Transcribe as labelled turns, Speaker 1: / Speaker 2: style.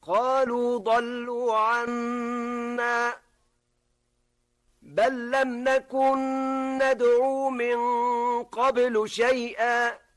Speaker 1: قالوا ضلوا عنا بل لم نكن ندعو من قبل شيئا